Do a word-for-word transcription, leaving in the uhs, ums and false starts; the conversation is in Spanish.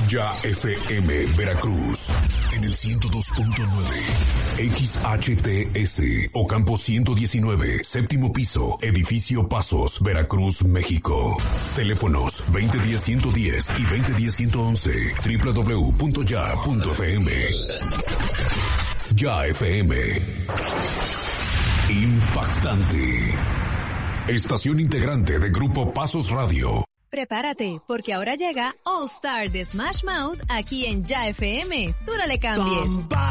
Ya F M Veracruz en el ciento dos punto nueve, X H T S Ocampo ciento diecinueve, séptimo piso, edificio Pasos, Veracruz, México. Teléfonos veinte diez ciento diez y veinte diez ciento once, doble u doble u doble u punto ya punto f m. Ya F M. Impactante. Estación integrante de Grupo Pasos Radio. Prepárate, porque ahora llega All Star de Smash Mouth aquí en Ya F M. Tú no le cambies.